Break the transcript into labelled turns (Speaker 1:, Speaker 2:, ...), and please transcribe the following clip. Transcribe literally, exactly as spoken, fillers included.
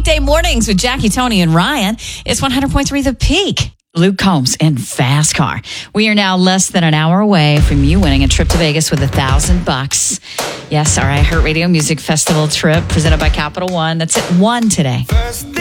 Speaker 1: weekday mornings with Jackie, Tony, and Ryan. It's one hundred point three The Peak. Luke Combs in Fast Car. We are now less than an hour away from you winning a trip to Vegas with a thousand bucks. Yes, our iHeartRadio Music Festival trip presented by Capital One. That's at one today.